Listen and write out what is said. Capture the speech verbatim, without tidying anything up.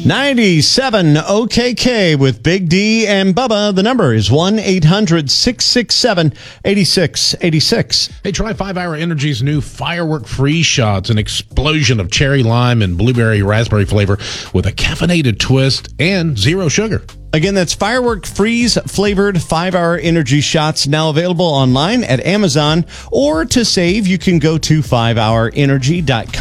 ninety-seven O K K with Big D and Bubba. The number is one eight hundred six six seven eight six eight six. Hey, try five hour Energy's new Firework Freeze Shots, an explosion of cherry lime and blueberry raspberry flavor with a caffeinated twist and zero sugar. Again, that's Firework Freeze flavored five hour energy shots, now available online at Amazon. Or to save, you can go to five hour energy dot com.